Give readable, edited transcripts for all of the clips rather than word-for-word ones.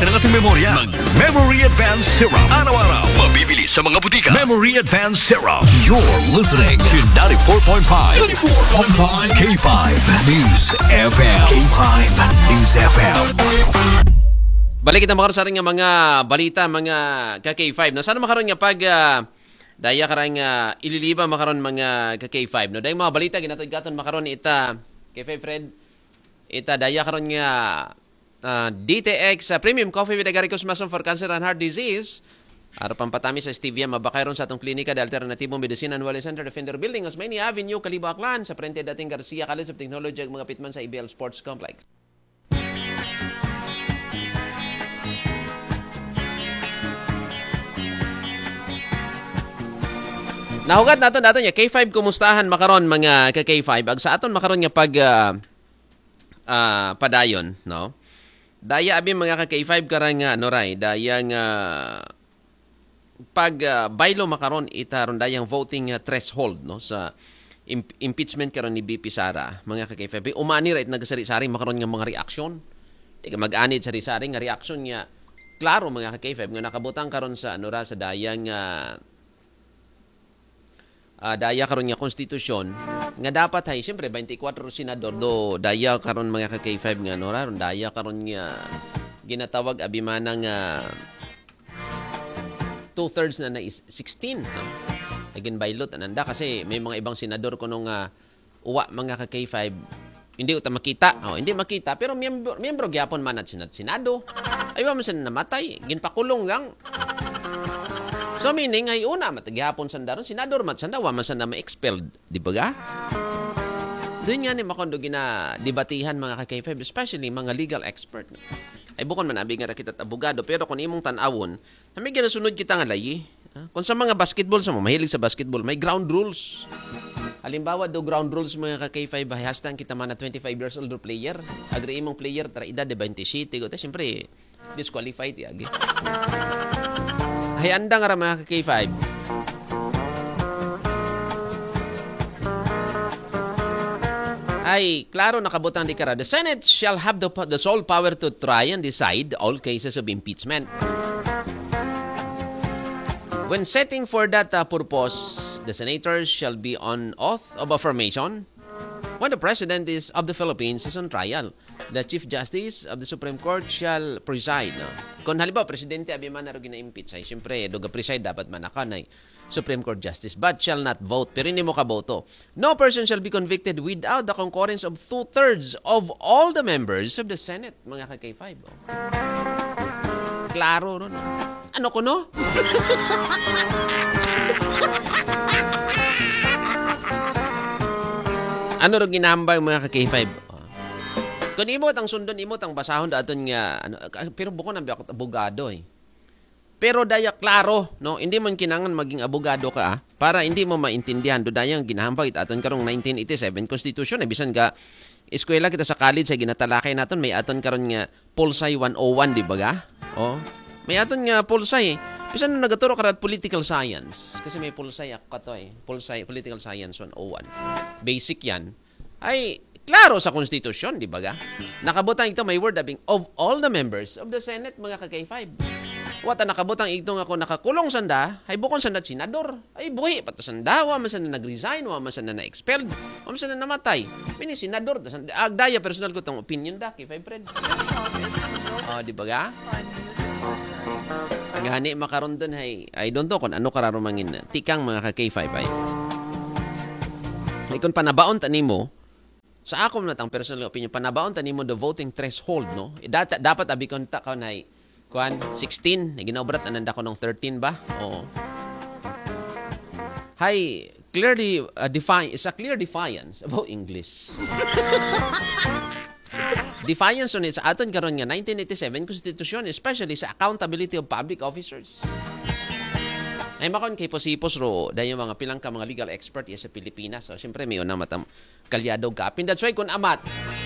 natin ang ating memorya. Mag-Memory Advance Syrup. Araw-araw, mabibili sa mga butika. Memory Advance Syrup. You're listening to 94.5 K5 News FM. K5 News FM. Balik kita makaroon sa rin nga mga balita, mga ka-K5. No? Sana makaroon nga pag daya karang ililiba makaroon mga ka-K5. No? Dahil mga balita, ginatod-gaton makaroon ita, K5 Fred, ita daya karoon nga DTX Premium Coffee with Agaricus Mason for Cancer and Heart Disease. Araw pampatami sa stevia, mabakay ron sa atong klinika de Alternatibong Medicine and Wellness Center Defender Building, Osmeña Avenue, Calibo, Aklan, sa Prente dating Garcia College of Technology ug mga pitman sa IBL Sports Complex. Nahugat naton niya K5 kumustahan makaron mga ka K5 ag sa aton makaron nga pag padayon no. Daya abi mga ka K5 karang noray daya nga pag baylo makaron itaron dayang voting threshold no sa impeachment karon ni BP Sara mga ka K5 umani right nagasari-sari makaron nga mga reaksyon mag-anid sari-sari nga reaksyon nga klaro mga ka K5 nga nakabutang karon sa anora sa dayang daya karon nga konstitusyon nga dapat hay siyempre 24 senador do daya karon mga ka K5 nga no ron daya karon nga ginatawag abimana nga 2/3 na is 16 no again baylot ananda kasi may mga ibang senador kuno nga uwa mga ka K5 hindi ko ta makita hindi makita pero miyembro gyapon man at senado ay wa man sa namatay ginpakulong lang. So meaning ay una matagyapon sandaron senador mat sanda wa man sanda ma-expelled di ba ga? Doon nga ni makondo gina debatihan mga ka-K5 especially mga legal expert. Ay bukon man abi nga kita abogado pero kung imong tan-awon may ginasunod kita nga layi. Kung sa mga basketball sa mahilig sa basketball may ground rules. Halimbawa do ground rules mga ka-K5 hashtag kita man na 25 years old player. Agri imong player tra edad de 27 go ta syempre disqualified yagi. Ay, anda nga mga ka-K5. Ay, klaro nakabutang di kara. The Senate shall have the sole power to try and decide all cases of impeachment. When setting for that purpose, the senators shall be on oath of affirmation when the President of the Philippines is on trial. The Chief Justice of the Supreme Court shall preside. Kung halimbawa, Presidente abiman na rin gina-impeach, ay siyempre, doga preside, dapat manakan ay Supreme Court Justice, but shall not vote. Pero hindi mo kaboto. No person shall be convicted without the concurrence of 2/3 of all the members of the Senate. Mga ka-K5. Klaro ron. Ano ko, no? Ano rin ginambay mga ka-K5? Kung imot ang sundon, imot ang basahon daton nga pero bukod na ako abogado Pero daya klaro, no? Hindi man kinangan maging abogado ka para hindi mo maintindihan do dayang ginahambay aton karong 1987 Constitution bisan ka eskwela kita sa college sa ginatalakay naton may aton karon nga Pulsay 101 di ba ga? May aton nga Pulsay bisan nagaturo ka political science kasi may Pulsay ako to Pulsay political science 101. Basic yan. Ay klaro sa konstitusyon, di ba ga? Nakabutang ito may word abing of all the members of the Senate, mga ka-K5. Wata nakabutang ito nga ako nakakulong sanda, ay bukon sanda senador. Ay buhi, pata sanda, wa man sanda nag-resign, wa man sanda na-expelled, wa man sanda namatay. Pini senador, agdaya personal ko tong opinion da, K5 Fred. Di ba ga? Gani makaron dun, I don't know kung ano kararo mangin tikang mga ka-K5 ay. Ay kung panabaon tani mo, sa ako na tang personal opinion, panabaon tani mo the voting threshold, no? Dapat abi konta ka na 16, ginaobrat ananda ko ng 13 ba? Oo. Hi, clearly is a clear defiance about English. Defiance on it sa aton karon nga 1987 Constitution, especially sa accountability of public officers. Ay makon kay posipos ro dayo mga pilang ka mga legal expert sa Pilipinas. So syempre may una matam kalyado gapin. That's why kun amat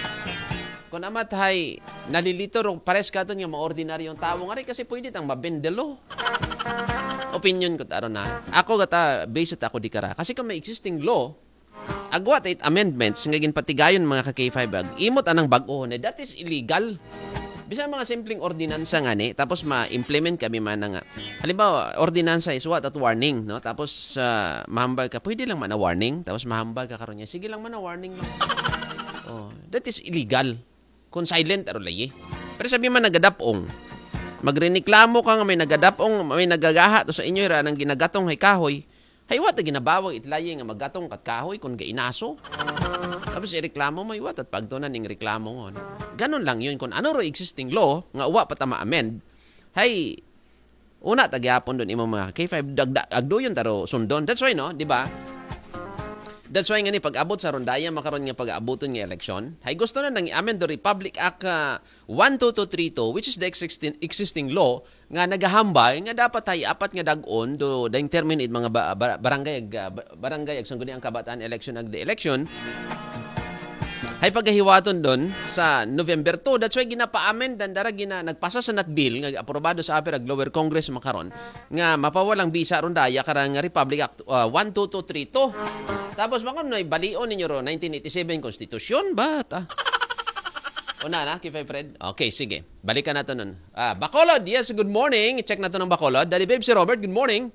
hay nalilito ro pares ka nga mga ordinaryong tao nga kasi pwede tang mabendelo. Opinion ko taro na. Ako gata based ako di kara. Kasi kung may existing law, agwat 8 amendments nga ginpatigayon mga ka-K5 imot anang bag-o na that is illegal. Bisan mga simpleng ordinansa nga ni, tapos ma-implement kami man nga. Halimbawa, ordinansa is what? At warning, no? Tapos mahambal ka, pwede lang man na warning, tapos mahambal ka karon niya. Sige lang man na warning lang. That is illegal. Kung silent, arulay Pero sabi man nagadapong, magreklamo ka nga may nagadapong, may nagagaha to sa inyo, nang ginagatong hay kahoy, haywat na ginabawag itlaye nga maggatong kat kahoy kung gainaso. Tapos ireklamo mo iwat at pagtunan ning reklamo ngon. Ganon lang yun. Kung ano ro existing law, nga uwa pa ta ma-amend, hay, una tagyapon doon imo mga K5, agdo yun taro sundon. That's why, no? Di ba? That's why nga ni pag-abot sa rondaya makaron nga pag-abuton nga eleksyon, hay gusto na nang i-amend the Republic Act 12232 which is the existing law nga nagahambay nga dapat hay apat nga dag-on do daing terminate mga barangay ag sangguni ang kabataan election ag the election. Hay paghiwaton doon sa November 2. That's why ginapa-amend dan dara nagpasa sa Senate bill nga aprobado sa upper ag lower Congress makaron nga mapawalang bisa rondaya karang Republic Act 12232. Tapos baka na ibalion ninyo ro 1987 Constitution ba ta? Una na, Kifay Fred. Okay, sige. Balikan natin nun. Bacolod, yes, good morning. I-check natin ng Bacolod. Daddy Babe, si Robert, good morning.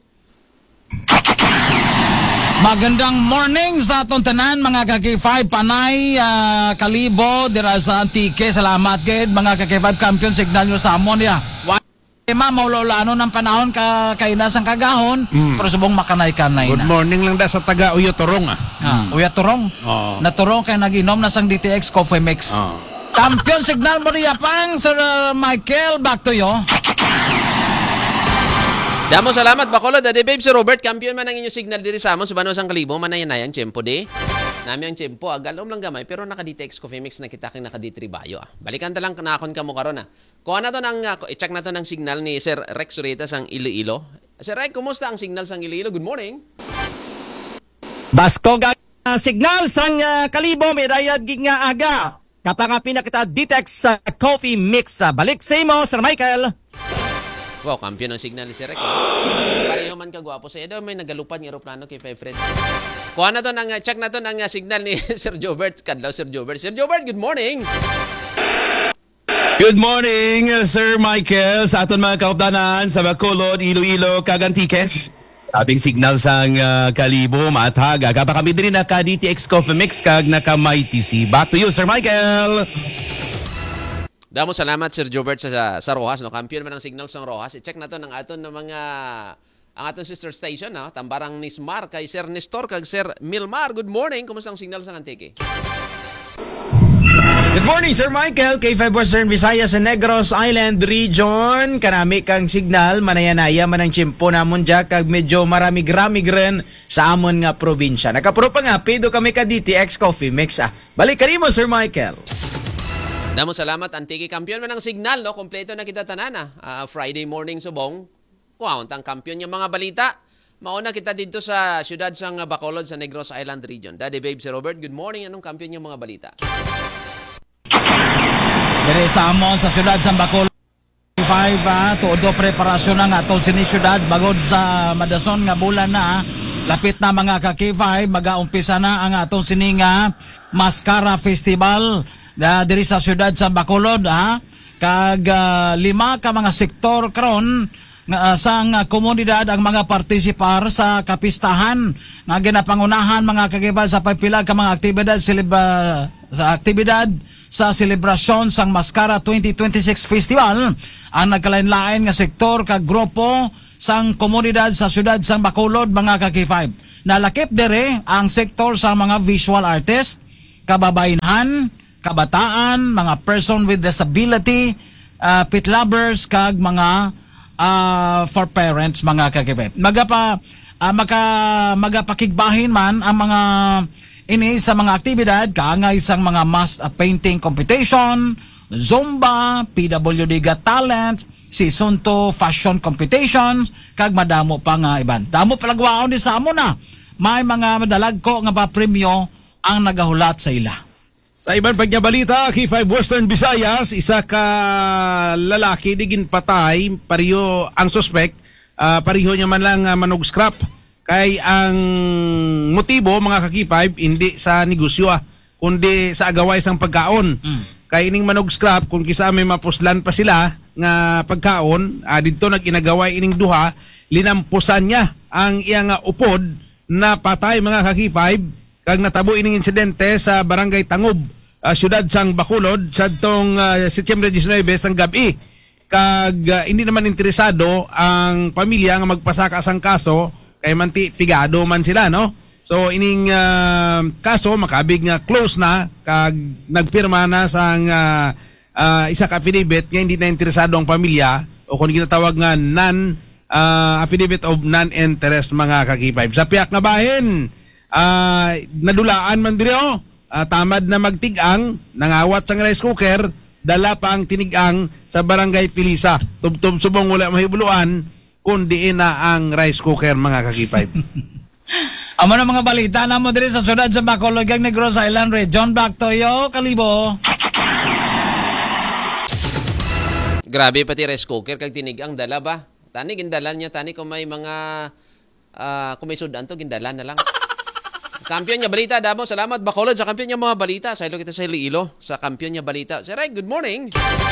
Magandang morning sa atong tanan mga ka-K5 Panay, Kalibo, dira sa Antique. Salamat gid mga ka-K5 champion signal nyo sa amon ya. Maulolano ng panahon kainasang kagahon, pero subong makanay-kanay na. Good morning lang da sa taga Uyo Turong Uyo Turong. Naturong kay naginom na sang DTX Coffee Mix. Champion signal mo riya pang Sir Michael, back to you. Damo salamat Bacolod, Daddy Babe, si Robert, kampiyon man ang inyong signal diri sa amon, subano sang Kalibo, manayan tiyempo di. Nami ang tiyempo, agalom lang gamay, pero naka-DTX Coffee Mix na kita king naka-D3 Bayo. Balikan ta lang kanakon ka mo karon Kuha na to i-check na to ng signal ni Sir Rex Surieta sang Iloilo. Sir Rex, kumusta ang signal sang Iloilo? Good morning. Basko signal sang Kalibo, may rayad gig nga aga. Kapangapin na kita DTX sa Coffee Mix. Balik sa imo, Sir Michael. Wow, kampiyon ng signal ni Sir Rex. Pareho man kagwapo sa iyo. May nagalupad ng aeroplano kay Fred. Kuha na to check na to ng signal ni Sir Jobert. Kadlaw, Sir Jobert. Sir Jobert, good morning. Good morning, Sir Michael, sa aton mga kaupdanan sa Bacolod, Iloilo, Antique. Abing signal sang Kalibo, matag. Kapag kami din naka DTX Coffee Mix kag naka MyTC. Back to you, Sir Michael. Damo salamat Sir Jobert sa Rojas, no? Kampiyon man ang signal sa Rojas. I-check na to ng aton ng mga ang aton sister station, no? Tambarang Nismar kay Sir Nestor kag Sir Milmar. Good morning. Kumusta ang signal sa Antique? Good morning, Sir Michael. K5 Western Visayas sa Negros Island Region. Kanami kang signal, manayanaya man ang tiyempo namon dya kag medyo maramig-ramig rin sa amon nga probinsya. Nakapuro pa nga, pido kami ka DTX Coffee Mix. Balik ka rin mo, Sir Michael. Damo salamat, Antique. Kampiyon man ang signal, no? Kompleto na kita tanana. Friday morning subong. Wow, ang kampiyon yung mga balita. Mauna kita dito sa siyudad sang Bacolod sa Negros Island Region. Daddy Babe, si Robert, good morning. Anong kampiyon yung mga balita? Dere sa amon sa siyudad sa Bacolod 5 tuodo preparasyon na nga itong sinisyudad bagod sa madason nga bulan na lapit na mga ka-K5 mag-aumpisa na ang atong sininga Mascara Festival diri sa siyudad sa Bacolod kag 5 ka mga sektor karon sang komunidad ang mga partisipar sa kapistahan nga ginapangunahan mga kagiba sa pagpila ka mga aktibidad sa selebrasyon sang Mascara 2026 Festival ang nagkalain-lain nga sektor kag grupo sang komunidad sa siyudad sang Bacolod mga ka-K5. Nalakip dere ang sektor sa mga visual artist, kababayenhan, kabataan, mga person with disability, pet lovers kag mga for parents mga ka-K5. Magapakigbahin man ang mga ini sa mga aktibidad kaangay sang mga mass painting competition, Zumba, PWD Got Talent, Season 2 Fashion Competitions, kag madamo pa nga iban. Damo palagwaon di sa amo na. May mga madalag ko nga pa-premyo ang nagahulat sa ila. Sa ibang pagyabalita, K5 Western Visayas, isa ka lalaki digin patay, pariho ang suspect, pariho niya man lang manog scrap. Kay ang motibo mga ka-K5 hindi sa negosyo kundi sa agaway sang pagkaon. kay ining manog scrap kung kisa may mapuslan pa sila nga pagkaon, didto nag-inagaway ining duha, linampusan niya ang iyang upod na patay mga ka-K5 kag natabo ining insidente sa Barangay Tangob, siyudad sang Bacolod sadtong Setyembre 19 sang gabi. Kag hindi naman interesado ang pamilya nga magpasaka sang kaso kay manti pigado man sila, no? So ining kaso makabig nga close na kag nagpirma na sang isa ka affidavit nga hindi na interesado ang pamilya o kung ginatawag nga affidavit of non-interest mga ka-K5. Sa piyak na bahin, nadulaan man diri tamad na magtigang, nangawat sang rice cooker, dala pa ang tinigang sa Barangay Pilisa. Tubtob subong wala mahibuluan kundi na ang rice cooker mga ka-K5. Amo na mga balita na mo diri sa syudad sa Bacolod kag Negros Island Region. Back to you, Kalibo. Grabe pati rice cooker kag tinigang dala ba? Tani gindalan niya tani kung may mga kung may sudan to gindalan na lang. Kampiyon niya balita damo. Salamat Bacolod sa kampiyon niya mga balita. Sa ilo kita sa Iloilo sa kampiyon niya balita. Sir Ray, good morning.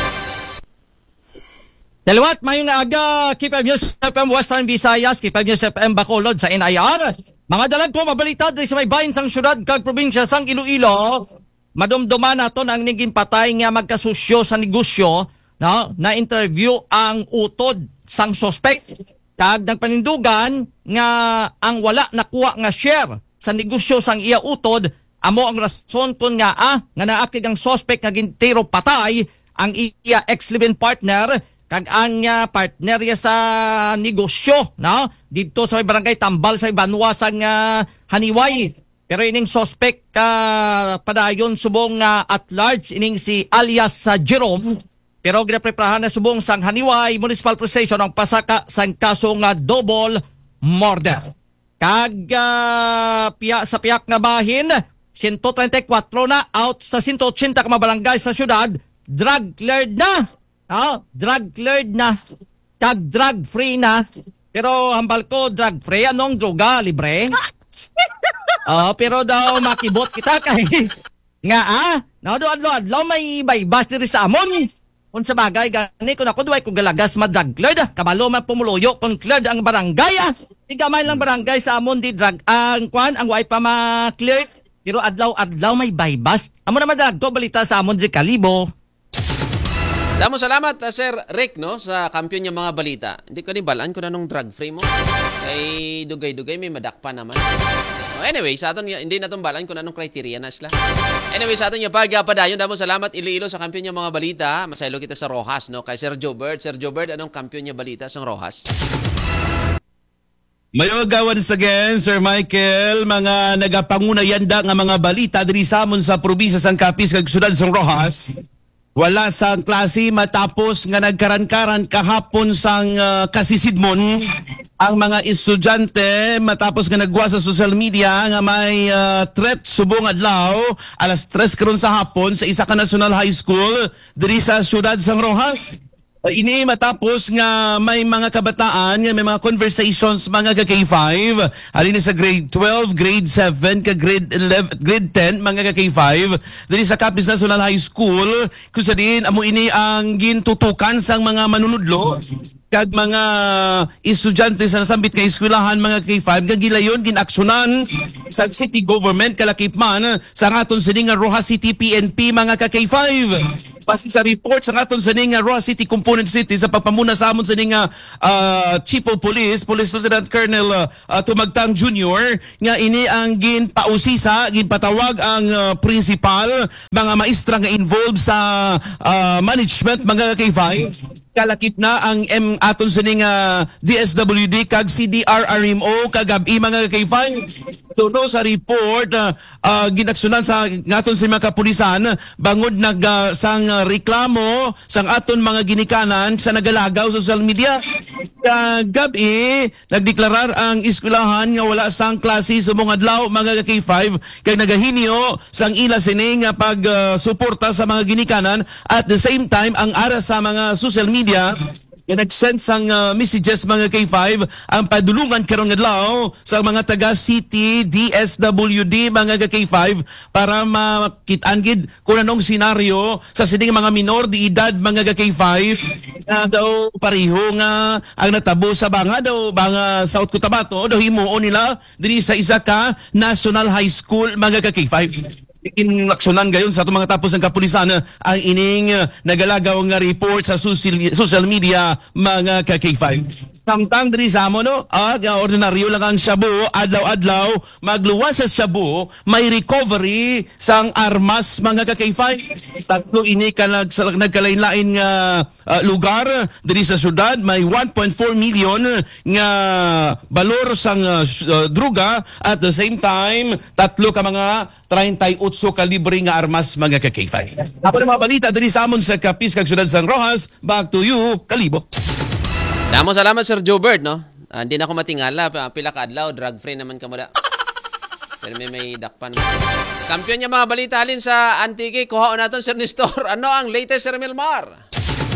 Dalawat mayong aga K5 News FM Western Visayas, K5 News FM Bacolod sa NIR. Mga dalag po mabalita diri sa may bahin sang syudad kag probinsya sang Iloilo. Madumduman naton ang naging patay nga magkasusyo sa negosyo, no? Na interview ang utod sang suspect kag nagpanindugan nga ang wala nakuha nga share sa negosyo sang iya utod amo ang rason kun nga nga naakig ang suspect nga gintiro patay ang iya ex-live-in partner kag ang partner ya sa negosyo, no? Dito sa may barangay Tambal sa Banwa sang Haniway. Pero ining suspect padayon subong at large ining si alias Jerome. Pero ginapreprahan na subong sang Haniway Municipal Police Station ang pasaka sang kasong double murder. Kag sa piyak nga bahin, 134 na out sa 180 ka mabalangay sa syudad, drug cleared na. Drug cleared na. Kag drug free na. Pero hambal ko drug free, anong droga libre? Pero daw makibot kita kay nga adlaw may baybas diri sa amon. Kung sa bagay gani kun ako duay ko galagas drug cleared, kabalo man pumuluyo kung cleared ang barangay. Gamay lang barangay sa amon di drug ang way pa ma-clear. Pero adlaw may baybas. Amo naman dagko balita sa amon di Kalibo. Damo salamat Sir Rick no sa kampiyon niya mga balita. Hindi ko ni balaan ko na nung drug free mo. Ay dugay-dugay may madakpa naman. Anyway, sa aton hindi na tong balaan ko na nung criteria na sila. Anyway, sa aton yung pagpadayon damo salamat Iloilo sa kampiyon niya mga balita. Masaylo kita sa Rojas no kay Sir Joe Bird. Sir Joe Bird, anong kampiyon niya balita sa Rojas? Mayoga once again, Sir Michael, mga nagapangunayanda nga mga balita diri sa amon sa probinsya sang Capiz kag syudad sang Rojas. Wala sang klase matapos nga nagkaran-karan kahapon sang kasisidmon ang mga estudyante matapos nga nagwa sa social media nga may threat subong adlaw alas 3 karon sa hapon sa isa ka national high school diri sa syudad sang Rojas. Ini matapos nga may mga kabataan nga may mga conversations mga ka-K5 alin sa grade 12, grade 7 ka grade 11, grade 10 mga ka-K5 diri sa Capiz National High School kung sa diin amo ini ang gintutukan sang mga manunudlo kag mga estudyante sa nasambit nga eskwelahan mga K5 nga gilayon ginaksyonan sa city government kalakip man sa aton sining Rojas City PNP mga ka-K5. Base sa report sa aton sining Rojas City Component City sa pagpamuna sa amon sining Chief of Police Lieutenant Colonel Tumagtang Jr. nga ini ang ginpausisa ginpatawag ang principal mga maestra nga involved sa management mga K5 kalakip na ang aton sining DSWD kag CDRRMO kagabi mga K5. So no sa report ginaksyonan sa aton sa mga kapulisan bangod sang reklamo sang aton mga ginikanan sa nagalagaw sa social media. Kagabi nagdeklarar ang eskwelahan nga wala sang klase sumong adlaw mga K5 kay nagahinyo sang ila sini nga pag suporta sa mga ginikanan at the same time ang ara sa mga social media nga nag-send sang messages mga K5 ang padulungan karon adlaw sa mga taga City DSWD mga K5 para makitaan gid kung anong senaryo sa sining mga minor di edad mga K5 na daw pareho nga ang natabo sa banga South Cotabato daw himuon nila diri sa isa ka National High School mga K5. Inaksyonan gayon sa itong mga tapos ng kapulisan ang ining nagalagaw nga report sa social media mga ka-K5. Samtang diri sa amo no, ordinaryo lang ang shabu, adlaw-adlaw, magluwas sa shabu, may recovery sang armas mga ka-K5. Tatlo ini ka nagkalain-lain nga lugar diri sa syudad, may 1.4 million nga balor sang druga at the same time tatlo ka mga 38 kalibre nga armas mga ka-K5. Apo na mga balita diri sa amon sa Capiz kag syudad San Rojas, back to you, Kalibo. Damo salamat Sir Jobert, no? Hindi na ako matingala, pila ka adlaw, drug-free naman ka mo da. Pero may dakpan. Kampiyon niya mga balita halin sa Antique, kuhaon natin Sir Nestor. Ano ang latest Sir Milmar?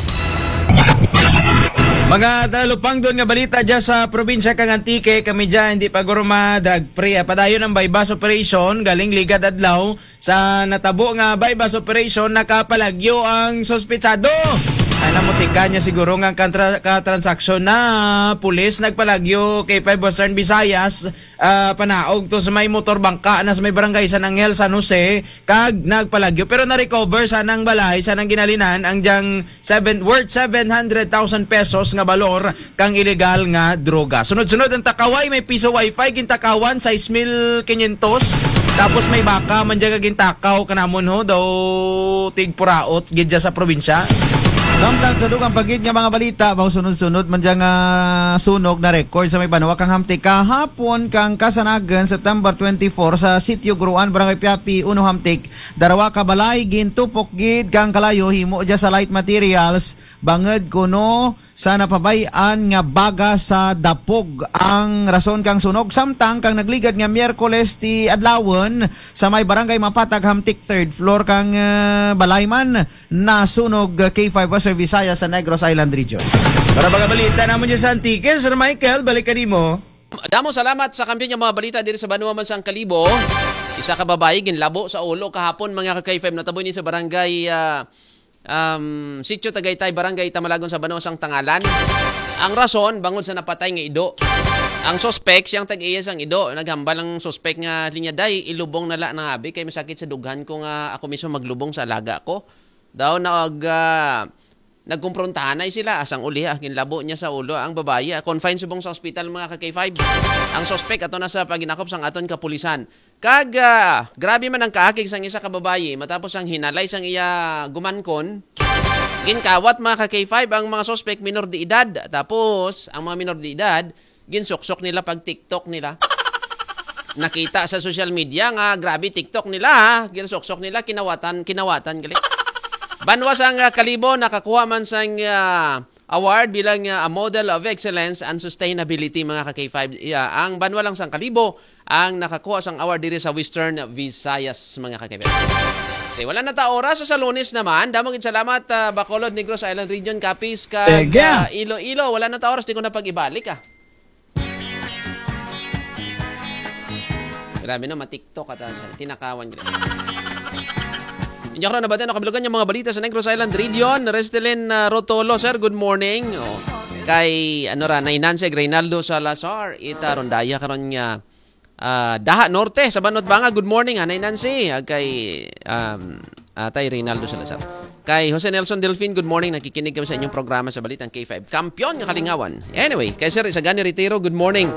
Mga talupang doon nga balita dyan sa probinsya kang Antique, kami dyan hindi pa guruma drug-free. Padayon ang bypass operation, galing Ligad Adlaw. Sa natabo nga bypass operation, nakapalagyo ang sospechado. Ay namutika niya siguro nga ka-transaksyon na pulis nagpalagyo kay Western Visayas panaog to sa may motor bangka na sa may barangay San Angel, San Jose kag nagpalagyo pero na-recover sa nang balay sa nang ginalinan ang diyang worth 700,000 pesos nga balor kang illegal nga droga. Sunod-sunod ang takaway, may piso wifi gintakawan 6,500 tapos may baka man dyan gintakaw kanamon ho daw tigpuraot gidya sa probinsya. Samtang sa dugang pagid nga mga balita, sunod-sunod man dyan sunog na record sa may Banwa kang Hamtik kahapon kang Kasanagan September 24 sa Sitio Guruan, Barangay Piapi, Uno Hamtik. Darawa ka balay gintupok gid kang kalayo himo dya sa light materials banged kuno sa napabayan nga baga sa dapog ang rason kang sunog. Samtang kang nagligad nga Miyerkules ti adlawon sa may Barangay Mapatag Hamtik 3rd floor kang balayman na sunog K5 Western Visayas sa Negros Island Region. Para mga balita namon dyan sa Antique, Sir Michael, balik ka mo. Damo salamat sa kampiyon ng mga balita dito sa Banwa Mansang Kalibo. Isa ka babae ginlabo sa ulo kahapon mga ka-K5 nataboy ni sa barangay Sitio Tagaytay, Barangay Tamalagon sa Banwa sang Tangalan. Ang rason bangod sa napatay nga ido. Ang suspect siyang tag-iya sang ido, naghambal ang suspect nga linya day ilubong nala ng abi kay masakit sa dughan ko nga ako mismo maglubong sa alaga ko. Daw nagkumprontahan na sila asang uli ginlabo niya sa ulo ang babae confined subong sa ospital mga ka-K5. Ang suspect ato na sa paginakop sang aton kapulisan. Kag grabe man ang kaakig sang isa ka babae matapos ang hinalay sang iya gumankon. Ginkawat mga ka-K5 ang mga suspect minor de edad. Tapos ang mga minor de edad ginsuksok nila pag TikTok nila. Nakita sa social media nga grabe TikTok nila ginsuksok nila kinawatan gali. Banwa sang Kalibo nakakuha man sang award bilang a model of excellence and sustainability mga ka-K5. Ang Banwa lang sang Kalibo ang nakakuha sang award diri sa Western Visayas mga ka-K5. Okay, wala na ta oras sa Lunes naman. Damong salamat Bacolod, Negros Island Region, Capiz kag Iloilo. Wala na ta oras di ko na pag-ibalik Grabe na ma-TikTok at tinakawan gila. Inyo ko na nabatin, nakabilugan yung mga balita sa Negros Island Region. Restelin Rotolo, sir, good morning. Kay, Nainanse, Reynaldo Salazar, ita rondaya karon nga Daha Norte, sa Banot Banga, good morning, Nainanse. Kay, tay Reynaldo Salazar. Kay Jose Nelson Delfin, good morning. Nakikinig kami sa inyong programa sa Balitang K5. Kampiyon ng Kalingawan. Anyway, kay Sir Isagani Ritero, good morning.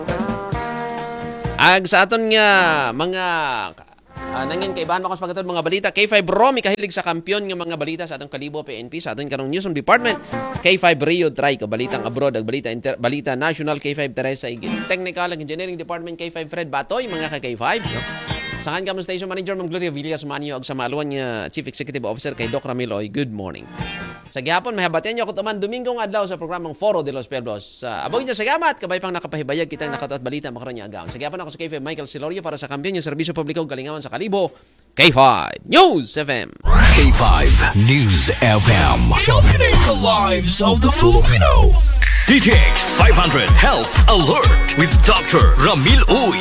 Sa aton nga mga nangin kaibahan mo sa pagkatod mga balita. K5 Romy kahilig sa kampiyon ng mga balita sa atong Kalibo PNP sa atong karong Newsroom Department. K5 Rio Try ko balitang abroad ag balita national K5 Teresa Higit. Technical ag Engineering Department K5 Fred Batoy mga ka-K5 no? Sangan kamo Station Manager Ma'am Gloria Villas Manio ag sa maaluan nga Chief Executive Officer kay Doc Ramiloy. Good morning. Sa gihapon mahabatian niyo ako tuman Domingong adlaw sa programang Foro de los Pueblos. Abog niya salamat kabay pang nakapahibayag kitang nakatuat balita makaron niya agaon. Sa gihapon ako sa K5 Michael Silorio para sa kampiyon ng serbisyo publiko galingawan sa Kalibo K5 News FM. K5 News FM. Championing the lives of the Filipino. DTX 500 Health Alert with Dr. Ramil Uy.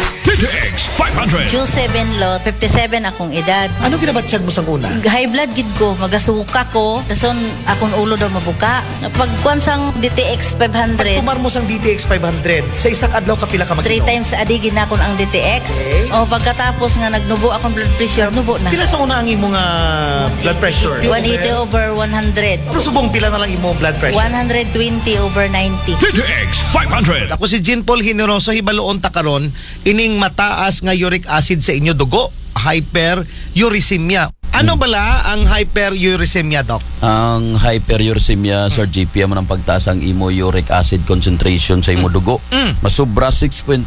DTX 500. Q7 lot, 57 akong edad. Ano ginabatsyag mo sang una? High blood gid ko, magasuka ko, dason akong ulo daw mabuka. Pagkuan sang DTX 500, Kumar mo sang DTX 500, sa isang adlaw kapila ka 3 mag-inom? times a day ginakon ang DTX. Okay. O pagkatapos nga nagnubo akong blood pressure, nubo na. Pila sa una ang imong blood pressure? 180/100. Ano subong pila na lang imong blood pressure? 120/90. DTX 500. Ako si Jean Paul Generoso, hibaloon ta karon ining mataas nga uric acid sa inyo dugo, hyperuricemia. Ano bala ang hyperuricemia, Doc? Ang hyperuricemia, Sir GP, amo ng pagtaas ang imo uric acid concentration sa imo dugo. Masubra 6.8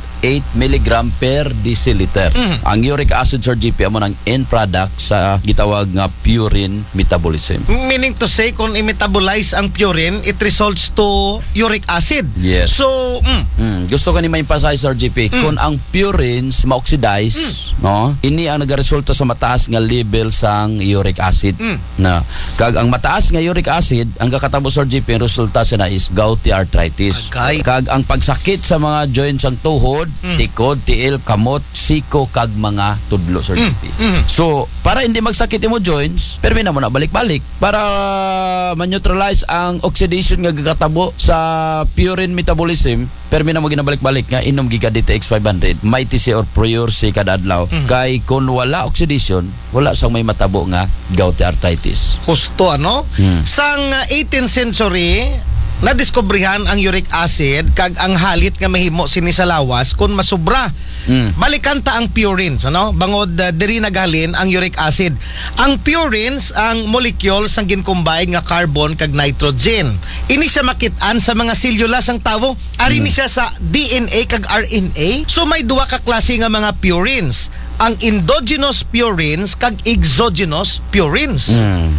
mg per deciliter. Ang uric acid, Sir GP, amo ng end product sa gitawag nga purine metabolism. Meaning to say, kung i-metabolize ang purine, it results to uric acid. Yes. So, Gusto ka ni ma-emphasize, Sir GP, kung ang purines ma-oxidize, no? Ini ang nagaresulta sa mataas nga level sa uric acid. Na kag ang mataas nga uric acid, ang kakatabo, Sir GP, ang resulta sa na is gouty arthritis. Okay. Kag ang pagsakit sa mga joints ang tuhod, tikod, tiil, kamot, siko, kag mga tudlo, Sir GP. So, para hindi magsakit imo joints, permi na mo na balik-balik para ma-neutralize ang oxidation nga gakatabo sa purine metabolism. Permi na mo ginabalik-balik nga inom giga DTX 500, may TC or Prior C kada adlaw. Kay kung wala oxidation, wala sang may matabo nga gouty arthritis. husto ano? Sang 18th century, nadiskubrihan ang uric acid kag ang halit nga mahimo sini sa lawas kung masubra. Balikan ta ang purines, ano? Bangod diri naghalin ang uric acid. Ang purines ang molecules ang gincombine nga carbon kag nitrogen. Ini siya makit-an sa mga cellula sang tawo. Ari ni siya sa DNA kag RNA. So may duwa ka klase nga mga purines. Ang endogenous purines kag exogenous purines.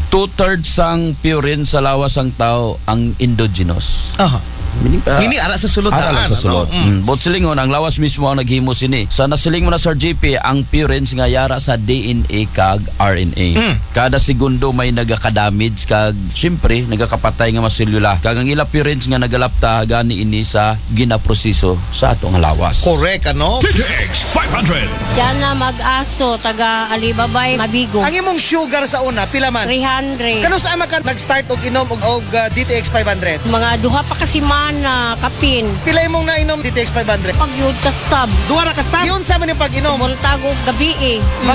2/3 sang purine sa lawas ang tao ang endogenous. Mini ara sa sulod Ara lang sa sulod. Bot silingon, ang lawas mismo ang naghimo sini. Sa nasiling mo na, Sir GP, ang purines nga yara sa DNA kag RNA. Kada segundo may nagaka-damage kag syempre nagakapatay nga mga selula. Kag ang ila purines nga nagalapta gani ini sa ginaproseso sa atong lawas. Correct, ano? DTX 500. Diyan na mag-aso, taga Alibabay, Mabigo. Ang imong sugar sa una, pila man? 300. Kano sa ka nag-start og inom og DTX 500? Mga duha pa kasi na kapin. Pila imong nainom DTX 500? Pag yun ka sab. Duha ra ka stab. Yun sa man yung pag-inom. Multag og gabi eh.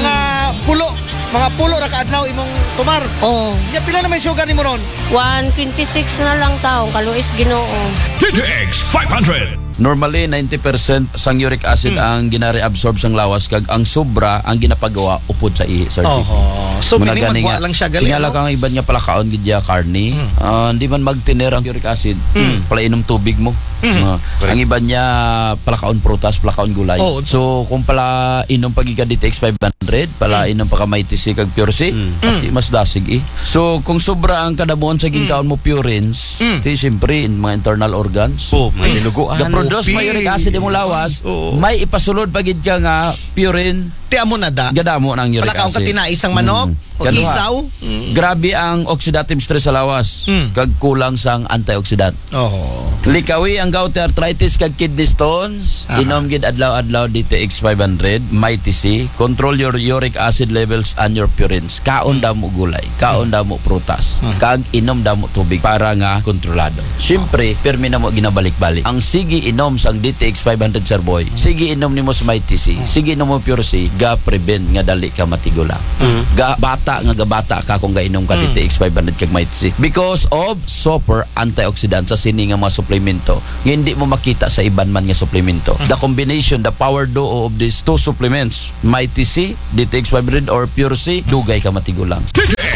Mga pulo ra ka adlaw imong tumar. Oo. Ya pila naman yung sugar nimo ron? 126 na lang taong kaluis Ginoo. DTX 500. Normally 90% sang uric acid ang ginare-absorb sang lawas kag ang sobra ang ginapagawa upod sa ihi, Sir GP. So Muna meaning gani magwa nga, lang siya gali. tingala kang iban nga palakaon gidya karni. Hindi man magtiner ang uric acid. Pala inom tubig mo. Ang iba niya palakaon prutas, palakaon gulay. So kung pala inom pagiga DTX 500, pala inom pa ka may TC kag Pure C, pati mas dasig So kung sobra ang kadabuon sa ginkaon mo purines, di siyempre in mga internal organs. May dinuguan. Produce may uric acid imong lawas, may ipasulod pagid ka nga purine, ti amo na da. gadamo ng uric Palakaw ka acid. tinaisang manok o Kaduha, isaw. Grabe ang oxidative stress sa lawas, kag kulang sang antioxidant. Likawi ang gouty arthritis kag kidney stones, inom gid adlaw-adlaw DTX 500, may TC, control your uric acid levels and your purines. Kaon damo gulay, kaon damo prutas, kag inom damo tubig para nga kontrolado. Siyempre, permi na mo ginabalik-balik. Ang sige inom sang DTX 500, Sir Boy, sige inom nimo sa may TC, sige inom mo Pure C, ga prevent nga dali ka matigulang. Ga bata nga gabata ka kung gainom ka DTX 500 kag may TC because of super antioxidant sa sini nga mga suplemento nga hindi mo makita sa iban man nga suplemento. The combination, the power duo of these two supplements, may TC, DTX 500 or Pure C, dugay ka matigulang. DTX 500.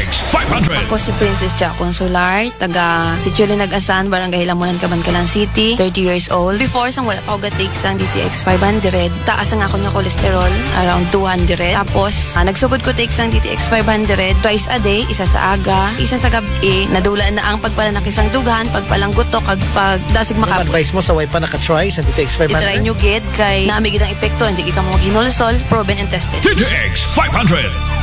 500. Ako si Princess Jack Consular, taga si Chile Nag-Asan, Barangay Lamunan, Cabancalan City, 30 years old. Before, sang wala pa ako ga-take sang DTX 500, taas ang ako nga cholesterol, around 200. Tapos, nagsugod ko take sang DTX 500, twice a day, isa sa aga, isa sa gabi, nadula na ang pagpalanakisang dughan, pagpalangguto, kag pagdasig makapot. Advice mo sa way pa naka-try sa DTX 500? I-try nyo gid, kay naamig ang epekto, hindi ka mo ginulsol, proven and tested. DTX 500.